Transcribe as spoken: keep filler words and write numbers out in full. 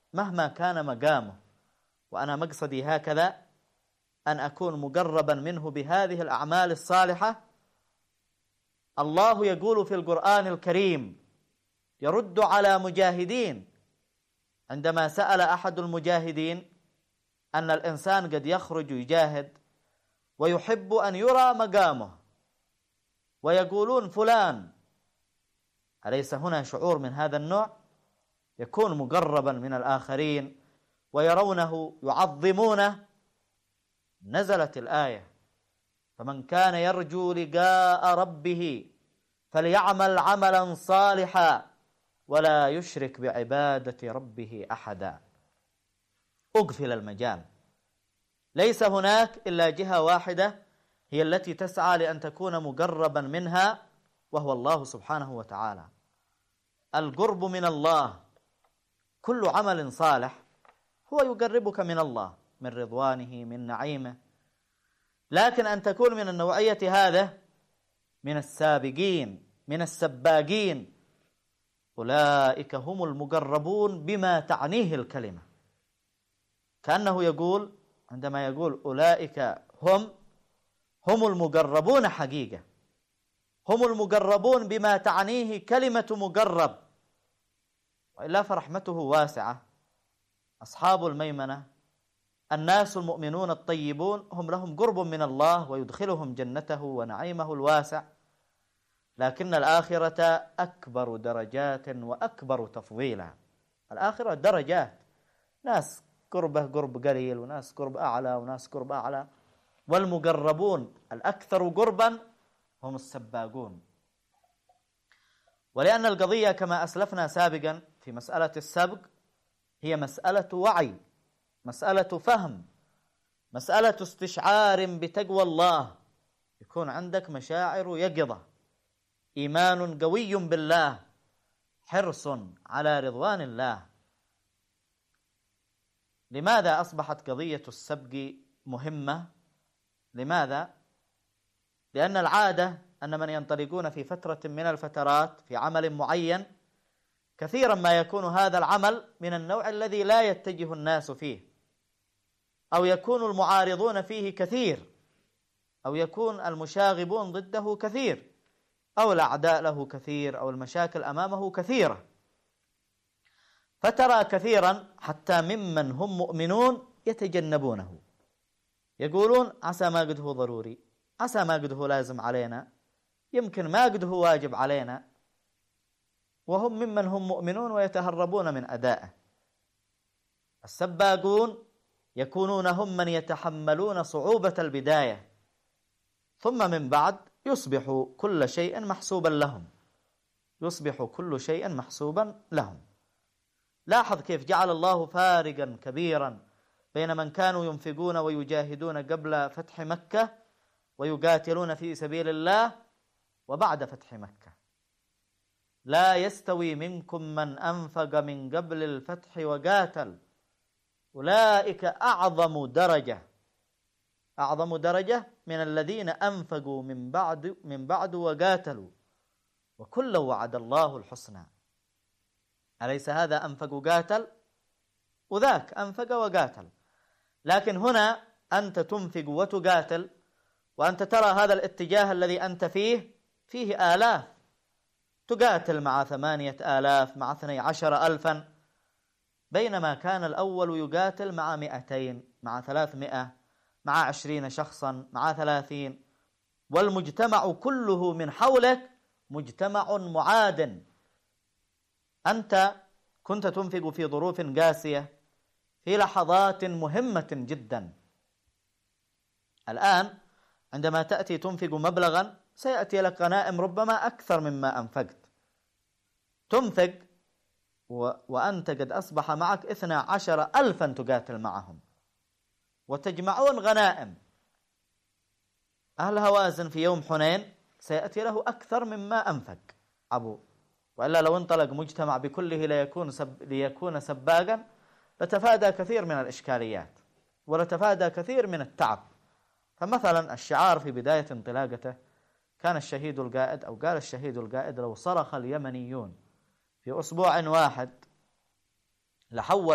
مهما كان مقامه، وأنا مقصدي هكذا أن أكون مقربا منه بهذه الأعمال الصالحة. الله يقول في القرآن الكريم يرد على مجاهدين عندما سأل أحد المجاهدين أن الإنسان قد يخرج يجاهد ويحب أن يرى مقامه، ويقولون فلان، أليس هنا شعور من هذا النوع؟ يكون مقربا من الآخرين ويرونه يعظمونه. نزلت الآية: فمن كان يرجو لقاء ربه فليعمل عملا صالحا ولا يشرك بعبادة ربه أحدا. أقفل المجال، ليس هناك إلا جهة واحدة هي التي تسعى لأن تكون مقربا منها، وهو الله سبحانه وتعالى. القرب من الله، كل عمل صالح هو يقربك من الله، من رضوانه، من نعيمه. لكن أن تكون من النوعية هذا، من السابقين، من السباقين، أولئك هم المقربون بما تعنيه الكلمة. كأنه يقول، عندما يقول أولئك هم هم المقربون حقيقة، هم المقربون بما تعنيه كلمة مقرب، وإلا فرحمته واسعة. أصحاب الميمنة الناس المؤمنون الطيبون هم لهم قرب من الله ويدخلهم جنته ونعيمه الواسع، لكن الآخرة أكبر درجات وأكبر تفضيلا. الآخرة درجات، ناس قربه قرب قليل، وناس قرب أعلى، وناس قرب أعلى، والمقربون الأكثر قربا هم السباقون. ولأن القضية كما أسلفنا سابقا في مسألة السبق هي مسألة وعي، مسألة فهم، مسألة استشعار بتقوى الله، يكون عندك مشاعر يقظة، إيمان قوي بالله، حرص على رضوان الله. لماذا أصبحت قضية السبق مهمة؟ لماذا؟ لأن العادة أن من ينطلقون في فترة من الفترات في عمل معين، كثيرا ما يكون هذا العمل من النوع الذي لا يتجه الناس فيه، أو يكون المعارضون فيه كثير، أو يكون المشاغبون ضده كثير، أو الأعداء له كثير، أو المشاكل أمامه كثيرة. فترى كثيرا حتى ممن هم مؤمنون يتجنبونه، يقولون عسى ما قد هو ضروري، عسى ما قد هو لازم علينا، يمكن ما قد هو واجب علينا، وهم ممن هم مؤمنون ويتهربون من أدائه. السباقون يكونون هم من يتحملون صعوبة البداية، ثم من بعد يصبح كل شيء محسوبا لهم، يصبح كل شيء محسوبا لهم. لاحظ كيف جعل الله فارقا كبيرا بين من كانوا ينفقون ويجاهدون قبل فتح مكة ويقاتلون في سبيل الله وبعد فتح مكة. لا يستوي منكم من أنفق من قبل الفتح وقاتل، أولئك أعظم درجة أعظم درجة من الذين أنفقوا من بعد من بعد وقاتلوا، وكلا وعد الله الحسنى. أليس هذا أنفق وقاتل؟ وذاك أنفق وقاتل. لكن هنا أنت تنفق وتقاتل، وأنت ترى هذا الاتجاه الذي أنت فيه فيه آلاف، تقاتل مع ثمانية آلاف، مع اثني عشر ألفا، بينما كان الأول يقاتل مع مئتين، مع ثلاثمائة، مع عشرين شخصا، مع ثلاثين، والمجتمع كله من حولك مجتمع معاد. أنت كنت تنفق في ظروف قاسية، في لحظات مهمة جدا. الآن عندما تأتي تنفق مبلغا سيأتي لك غنائم ربما أكثر مما أنفقت. تنفق و... وأنت قد أصبح معك اثنى عشر ألفا تقاتل معهم، وتجمعون غنائم. أهل هوازن في يوم حنين سيأتي له أكثر مما أنفق أبو، وإلا لو انطلق مجتمع بكله ليكون, سب... ليكون سباقا لتفادى كثير من الإشكاليات ولتفادى كثير من التعب. فمثلا الشعار في بداية انطلاقته كان الشهيد القائد، أو قال الشهيد القائد: لو صرخ اليمنيون في أسبوع واحد لحول